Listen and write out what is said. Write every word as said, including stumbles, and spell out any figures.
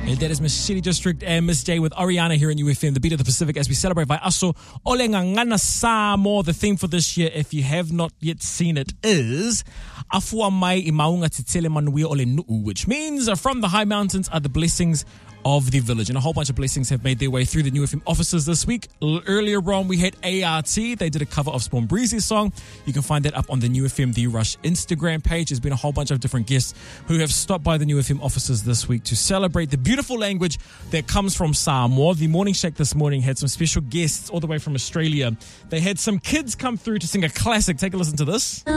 That is Miss City District and Miss J with Ariana here in U F M, the beat of the Pacific, as we celebrate Vaiaso Ole Ngangana Samoa. The theme for this year, if you have not yet seen it, is Afua Mai I Maunga Titele Manui Ole Nu'u, which means from the high mountains are the blessings of the village. And a whole bunch of blessings have made their way through the New F M offices this week. L- earlier on, we had A R T. They did a cover of Spawn Breezy's song. You can find that up on the New F M The Rush Instagram page. There's been a whole bunch of different guests who have stopped by the New F M offices this week to celebrate the beautiful language that comes from Samoa. The Morning Shack this morning had some special guests all the way from Australia. They had some kids come through to sing a classic. Take a listen to this.